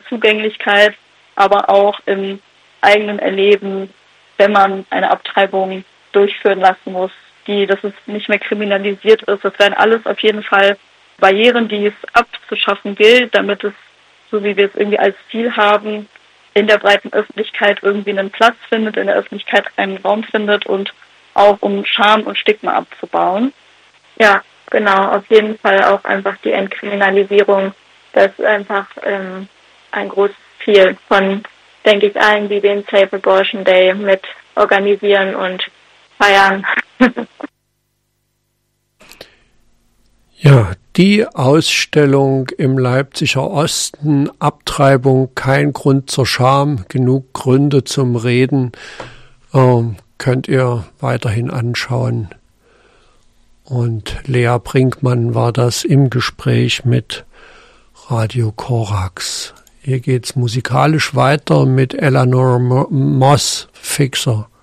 Zugänglichkeit, aber auch im eigenen Erleben, wenn man eine Abtreibung durchführen lassen muss, dass es nicht mehr kriminalisiert ist. Das wären alles auf jeden Fall Barrieren, die es abzuschaffen gilt, damit es, so wie wir es irgendwie als Ziel haben, in der breiten Öffentlichkeit irgendwie einen Platz findet, in der Öffentlichkeit einen Raum findet und auch um Scham und Stigma abzubauen. Ja, genau, auf jeden Fall auch einfach die Entkriminalisierung. Das ist einfach ein großes Ziel von, denke ich, allen, die den Safe Abortion Day mit organisieren und feiern. Ja, die Ausstellung im Leipziger Osten, Abtreibung, kein Grund zur Scham, genug Gründe zum Reden, könnt ihr weiterhin anschauen. Und Lea Brinkmann war das im Gespräch mit Radio Korax. Hier geht's musikalisch weiter mit Eleanor Moss, Fixer.